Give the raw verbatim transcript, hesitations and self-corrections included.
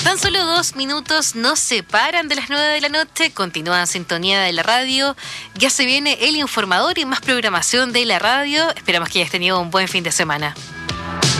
Tan solo dos minutos nos separan de las nueve de la noche. Continúa en sintonía de la radio. Ya se viene el informador y más programación de la radio. Esperamos que hayas tenido un buen fin de semana.